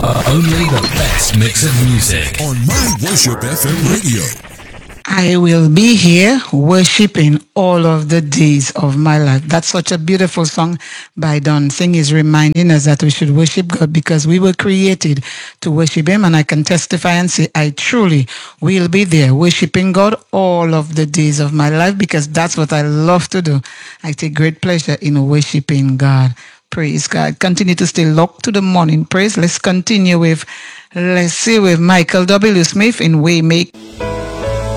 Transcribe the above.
Only the best mix of music on My Worship FM radio. I will be here worshiping all of the days of my life. That's such a beautiful song by Don Singh. Is reminding us that we should worship God because we were created to worship Him. And I can testify and say, I truly will be there worshiping God all of the days of my life because that's what I love to do. I take great pleasure in worshiping God. Praise God. Continue to stay locked to the morning praise. Let's continue with, let's see, with Michael W. Smith in Waymaker.